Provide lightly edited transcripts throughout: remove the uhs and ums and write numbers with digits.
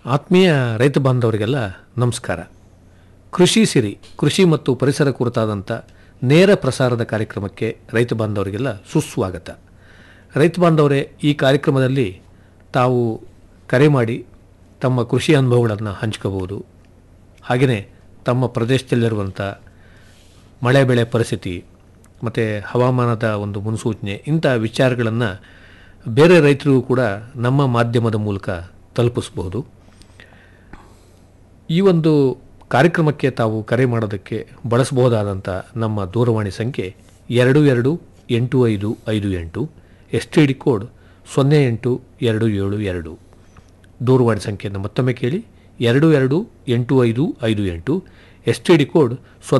ಆತ್ಮೀಯ ರೈತ ಬಾಂಧವರಿಗೆಲ್ಲ ನಮಸ್ಕಾರ. ಕೃಷಿ ಸಿರಿ ಕೃಷಿ ಮತ್ತು ಪರಿಸರ ಕುರಿತಾದಂಥ ನೇರ ಪ್ರಸಾರದ ಕಾರ್ಯಕ್ರಮಕ್ಕೆ ರೈತ ಬಾಂಧವರಿಗೆಲ್ಲ ಸುಸ್ವಾಗತ. ರೈತ ಬಾಂಧವರೇ, ಈ ಕಾರ್ಯಕ್ರಮದಲ್ಲಿ ತಾವು ಕರೆ ಮಾಡಿ ತಮ್ಮ ಕೃಷಿ ಅನುಭವಗಳನ್ನು ಹಂಚ್ಕೋಬೋದು. ಹಾಗೆಯೇ ತಮ್ಮ ಪ್ರದೇಶದಲ್ಲಿರುವಂಥ ಮಳೆ ಬೆಳೆ ಪರಿಸ್ಥಿತಿ ಮತ್ತು ಹವಾಮಾನದ ಒಂದು ಮುನ್ಸೂಚನೆ ಇಂಥ ವಿಚಾರಗಳನ್ನು ಬೇರೆ ರೈತರಿಗೂ ಕೂಡ ನಮ್ಮ ಮಾಧ್ಯಮದ ಮೂಲಕ ತಲುಪಿಸಬಹುದು. ಈ ಒಂದು ಕಾರ್ಯಕ್ರಮಕ್ಕೆ ತಾವು ಕರೆ ಮಾಡೋದಕ್ಕೆ ಬಳಸಬಹುದಾದಂಥ ನಮ್ಮ ದೂರವಾಣಿ ಸಂಖ್ಯೆ 228558, STD ಕೋಡ್ 08272. ದೂರವಾಣಿ ಸಂಖ್ಯೆಯನ್ನು ಮತ್ತೊಮ್ಮೆ ಕೇಳಿ, 228558, STD ಕೋಡ್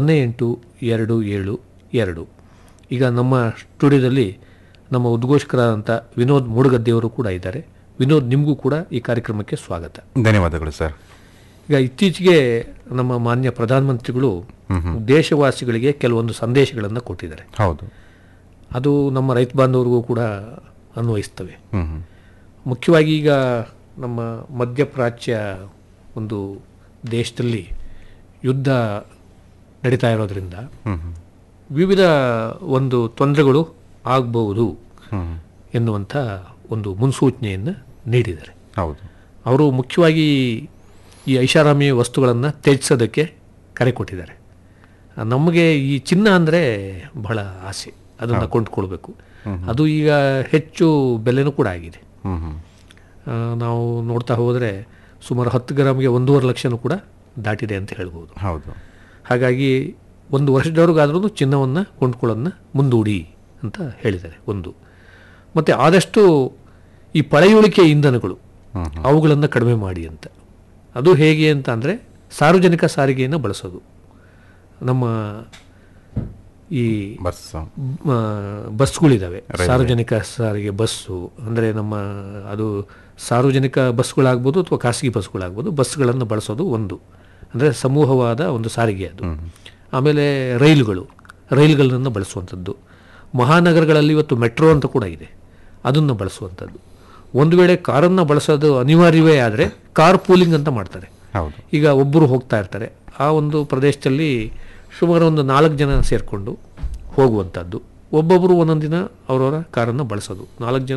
08272. ಈಗ ನಮ್ಮ ಸ್ಟುಡಿಯೋದಲ್ಲಿ ನಮ್ಮ ಉದ್ಘೋಷಕರಾದಂಥ ವಿನೋದ್ ಮೂಡಗದ್ದೆಯವರು ಕೂಡ ಇದ್ದಾರೆ. ವಿನೋದ್, ನಿಮಗೂ ಕೂಡ ಈ ಕಾರ್ಯಕ್ರಮಕ್ಕೆ ಸ್ವಾಗತ. ಧನ್ಯವಾದಗಳು ಸರ್. ಈಗ ಇತ್ತೀಚೆಗೆ ನಮ್ಮ ಮಾನ್ಯ ಪ್ರಧಾನಮಂತ್ರಿಗಳು ದೇಶವಾಸಿಗಳಿಗೆ ಕೆಲವೊಂದು ಸಂದೇಶಗಳನ್ನು ಕೊಟ್ಟಿದ್ದಾರೆ. ಹೌದು, ಅದು ನಮ್ಮ ರೈತ ಬಾಂಧವರಿಗೂ ಕೂಡ ಅನ್ವಯಿಸ್ತವೆ. ಮುಖ್ಯವಾಗಿ ಈಗ ನಮ್ಮ ಮಧ್ಯಪ್ರಾಚ್ಯ ಒಂದು ದೇಶದಲ್ಲಿ ಯುದ್ಧ ನಡೀತಾ ಇರೋದ್ರಿಂದ ವಿವಿಧ ಒಂದು ತೊಂದರೆಗಳು ಆಗಬಹುದು ಎನ್ನುವಂಥ ಒಂದು ಮುನ್ಸೂಚನೆಯನ್ನು ನೀಡಿದ್ದಾರೆ. ಹೌದು, ಅವರು ಮುಖ್ಯವಾಗಿ ಈ ಐಷಾರಾಮಿ ವಸ್ತುಗಳನ್ನು ತ್ಯಜಿಸೋದಕ್ಕೆ ಕರೆ ಕೊಟ್ಟಿದ್ದಾರೆ. ನಮಗೆ ಈ ಚಿನ್ನ ಅಂದರೆ ಬಹಳ ಆಸೆ, ಅದನ್ನು ಕೊಂಡ್ಕೊಳ್ಬೇಕು. ಅದು ಈಗ ಹೆಚ್ಚು ಬೆಲೆನೂ ಕೂಡ ಆಗಿದೆ. ನಾವು ನೋಡ್ತಾ ಹೋದರೆ ಸುಮಾರು 10 ಗ್ರಾಮ್ಗೆ 1.5 ಲಕ್ಷನೂ ಕೂಡ ದಾಟಿದೆ ಅಂತ ಹೇಳ್ಬೋದು. ಹೌದು, ಹಾಗಾಗಿ 1 ವರ್ಷದವರೆಗಾದ್ರೂ ಚಿನ್ನವನ್ನು ಕೊಂಡ್ಕೊಳ್ಳೋದನ್ನ ಮುಂದೂಡಿ ಅಂತ ಹೇಳಿದ್ದಾರೆ ಒಂದು. ಮತ್ತು ಆದಷ್ಟು ಈ ಪಳೆಯುಳಿಕೆ ಇಂಧನಗಳು ಅವುಗಳನ್ನು ಕಡಿಮೆ ಮಾಡಿ ಅಂತ. ಅದು ಹೇಗೆ ಅಂತ ಅಂದರೆ ಸಾರ್ವಜನಿಕ ಸಾರಿಗೆಯನ್ನು ಬಳಸೋದು. ನಮ್ಮ ಈ ಬಸ್ಗಳಿದ್ದಾವೆ, ಸಾರ್ವಜನಿಕ ಸಾರಿಗೆ ಬಸ್ಸು ಅಂದರೆ ನಮ್ಮ ಅದು ಸಾರ್ವಜನಿಕ ಬಸ್ಗಳಾಗ್ಬೋದು ಅಥವಾ ಖಾಸಗಿ ಬಸ್ಗಳಾಗ್ಬೋದು, ಬಸ್ಗಳನ್ನು ಬಳಸೋದು ಒಂದು, ಅಂದರೆ ಸಮೂಹವಾದ ಒಂದು ಸಾರಿಗೆ ಅದು. ಆಮೇಲೆ ರೈಲುಗಳನ್ನು ಬಳಸುವಂಥದ್ದು. ಮಹಾನಗರಗಳಲ್ಲಿ ಇವತ್ತು ಮೆಟ್ರೋ ಅಂತ ಕೂಡ ಇದೆ, ಅದನ್ನು ಬಳಸುವಂಥದ್ದು. ಒಂದು ವೇಳೆ ಕಾರನ್ನು ಬಳಸೋದು ಅನಿವಾರ್ಯವೇ ಆದರೆ ಕಾರ್ ಪೂಲಿಂಗ್ ಅಂತ ಮಾಡ್ತಾರೆ. ಈಗ ಒಬ್ಬರು ಹೋಗ್ತಾ ಇರ್ತಾರೆ, ಆ ಒಂದು ಪ್ರದೇಶದಲ್ಲಿ ಸುಮಾರು ಒಂದು 4 ಜನ ಸೇರಿಕೊಂಡು ಹೋಗುವಂಥದ್ದು. ಒಬ್ಬೊಬ್ಬರು ಒಂದೊಂದು ದಿನ ಅವರವರ ಕಾರನ್ನು ಬಳಸೋದು. 4 ಜನ